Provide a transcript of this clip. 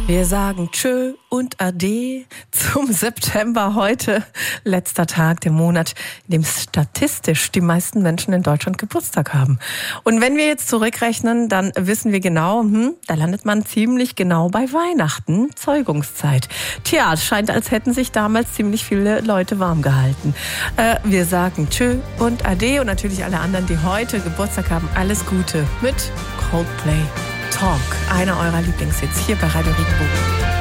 Wir sagen Tschö und Ade zum September heute, letzter Tag, der Monat, in dem statistisch die meisten Menschen in Deutschland Geburtstag haben. Und wenn wir jetzt zurückrechnen, dann wissen wir genau, da landet man ziemlich genau bei Weihnachten, Zeugungszeit. Tja, es scheint, als hätten sich damals ziemlich viele Leute warm gehalten. Wir sagen Tschö und Ade und natürlich alle anderen, die heute Geburtstag haben, alles Gute mit Coldplay. Talk, einer eurer Lieblingshits hier bei Radio Regenbogen.